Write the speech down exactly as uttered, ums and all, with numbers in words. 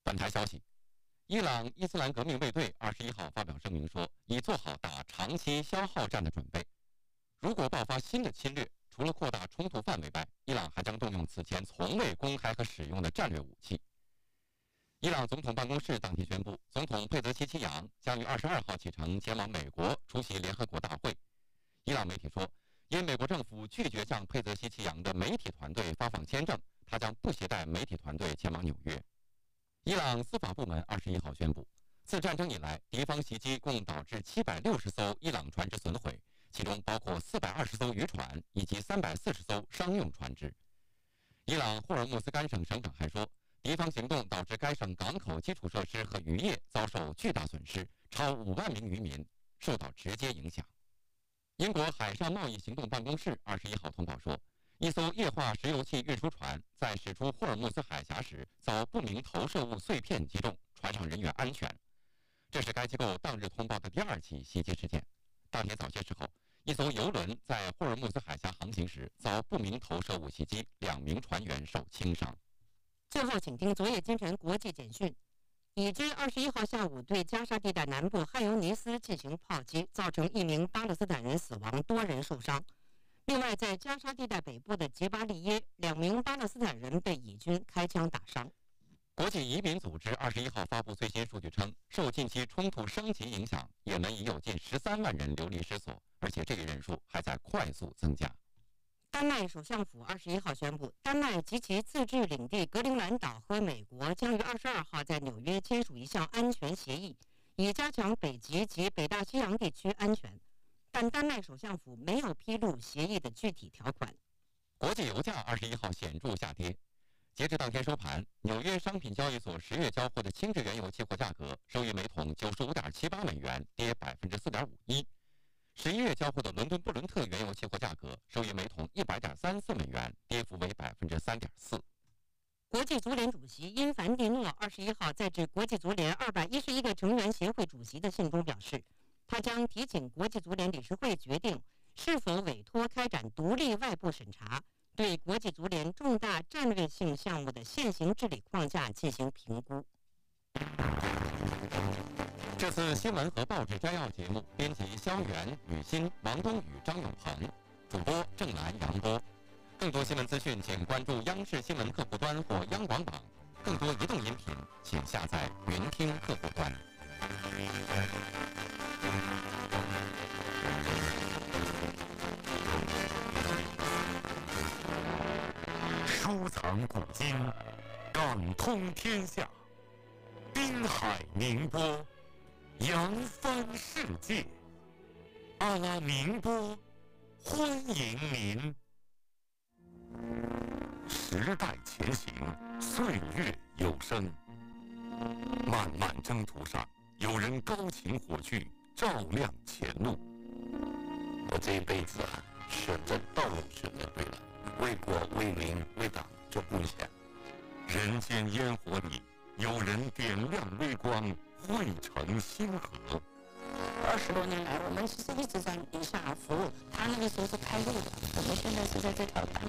本台消息，伊朗伊斯兰革命卫队二十一号发表声明说，已做好打长期消耗战的准备。如果爆发新的侵略，除了扩大冲突范围外，伊朗还将动用此前从未公开和使用的战略武器。伊朗总统办公室当天宣布，总统佩泽希奇扬将于二十二号启程前往美国出席联合国大会。伊朗媒体说，因美国政府拒绝向佩泽希奇扬的媒体团队发放签证，他将不携带媒体团队前往纽约。伊朗司法部门二十一号宣布，自战争以来，敌方袭击共导致七百六十艘伊朗船只损毁，其中包括四百二十艘渔船以及三百四十艘商用船只。伊朗霍尔木斯干省省长还说，敌方行动导致该省港口基础设施和渔业遭受巨大损失，超五万名渔民受到直接影响。英国海上贸易行动办公室二十一号通报说，一艘液化石油气运输船在驶出霍尔木兹海峡时遭不明投射物碎片击中，船上人员安全。这是该机构当日通报的第二起袭击事件。当天早些时候，一艘邮轮在霍尔木兹海峡航行时遭不明投射物袭击，两名船员受轻伤。 最后，请听昨夜今晨国际简讯。以军二十一号下午对加沙地带南部汉尤尼斯进行炮击，造成一名巴勒斯坦人死亡，多人受伤。另外，在加沙地带北部的吉巴利耶，两名巴勒斯坦人被以军开枪打伤。 国际移民组织二十一号发布最新数据称，受近期冲突升级影响，也门已有近十三万人流离失所，而且这个人数还在快速增加。 丹麦首相府二十一号宣布，丹麦及其自治领地格陵兰岛和美国将于二十二号在纽约签署一项安全协议，以加强北极及北大西洋地区安全。但丹麦首相府没有披露协议的具体条款。 国际油价二十一号显著下跌，截至当天收盘，纽约商品交易所十月交货的轻质原油期货价格收于每桶九十五点七八美元，跌百分之四点五一。十一月交货的伦敦布伦特原油期货价格收于每桶一百点三四美元，跌幅为百分之三点四。 国际足联主席因凡蒂诺二十一号在致国际足联二百一十一个成员协会主席的信中表示，他将提请国际足联理事会决定是否委托开展独立外部审查，对国际足联重大战略性项目的现行治理框架进行评估。 这次新闻和报纸摘要节目，编辑肖元、雨欣、王东宇、张永鹏，主播郑兰、杨波。更多新闻资讯，请关注央视新闻客户端或央广网。更多移动音频，请下载云听客户端。 收藏古今，感通天下。滨海宁波，扬帆世界。阿拉宁波，欢迎您。时代前行，岁月有声。漫漫征途上，有人高擎火炬，照亮前路。 我这一辈子啊，选择道路选择对了，为国为民为党做贡献。 人间烟火里，有人点亮微光，汇成星河。 二十多年来，我们其实一直在地下服务，他那个时候是开路的，我们现在是在这条大